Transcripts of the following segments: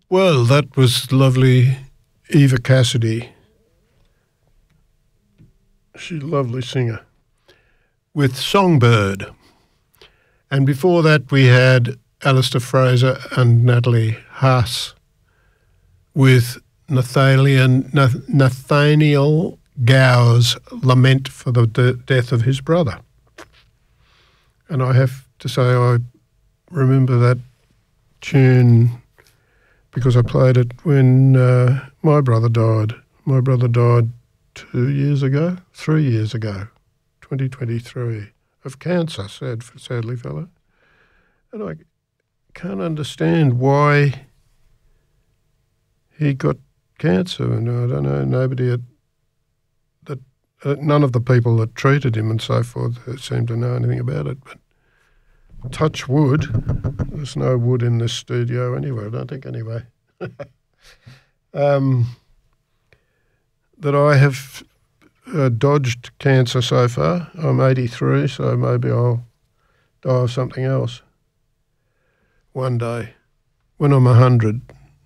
Well, that was lovely Eva Cassidy. She's a lovely singer. With Songbird. And before that we had Alistair Fraser and Natalie Haas with Nathaniel Gow's Lament for the Death of His Brother. And I have to say I remember that tune because I played it when my brother died. My brother died 3 years ago, 2023, of cancer, sadly, fellow. And I can't understand why he got cancer, and I don't know, none of the people that treated him and so forth seem to know anything about it, but touch wood. There's no wood in this studio anywhere, I don't think, anyway. That I have dodged cancer so far. I'm 83, so maybe I'll die of something else one day when I'm 100.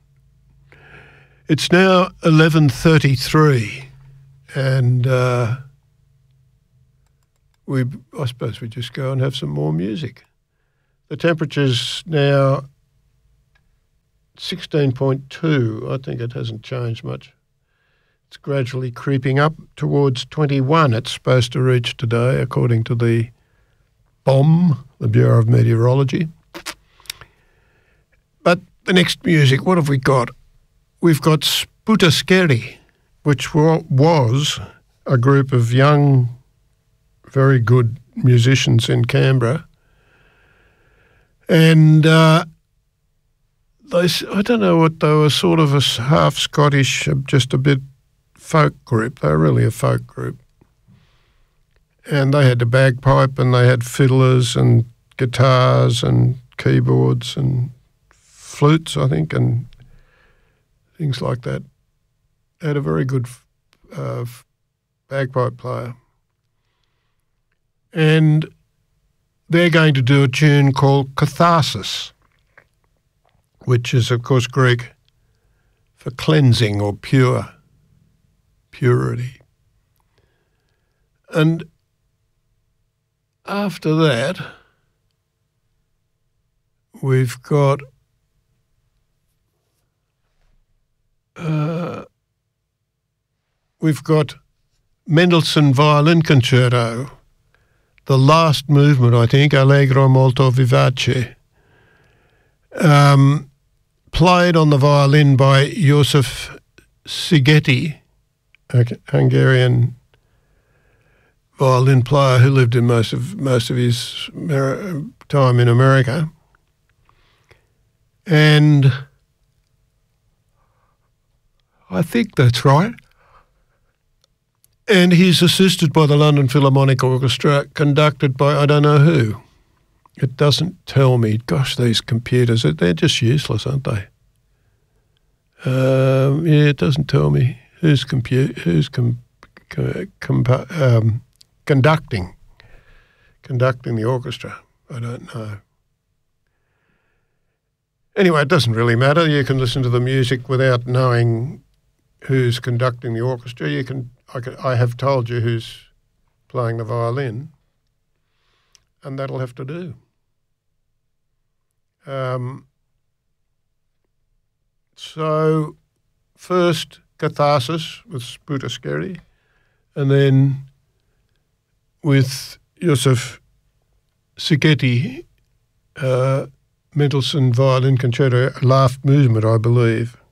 It's now 11:33, and I suppose we just go and have some more music. The temperature's now 16.2. I think it hasn't changed much. It's gradually creeping up towards 21. It's supposed to reach today, according to the BOM, the Bureau of Meteorology. But the next music, what have we got? We've got Sputaskeri, which was a group of young, very good musicians in Canberra. And I don't know what they were, sort of a half Scottish, just a bit folk group. They were really a folk group. And they had the bagpipe and they had fiddlers and guitars and keyboards and flutes, I think, and things like that. They had a very good bagpipe player. And they're going to do a tune called Catharsis, which is, of course, Greek for cleansing or purity. And after that, we've got Mendelssohn Violin Concerto, the last movement, I think, Allegro molto vivace, played on the violin by Joseph Szigeti, a Hungarian violin player who lived in most of his time in America. And I think that's right. And he's assisted by the London Philharmonic Orchestra, conducted by I don't know who. It doesn't tell me. Gosh, these computers, they're just useless, aren't they? Yeah, it doesn't tell me who's conducting the orchestra. I don't know. Anyway, it doesn't really matter. You can listen to the music without knowing who's conducting the orchestra. I have told you who's playing the violin, and that'll have to do. So first Catharsis with Sputaskeri, and then with Joseph Szigeti, Mendelssohn Violin Concerto, Last Movement, I believe.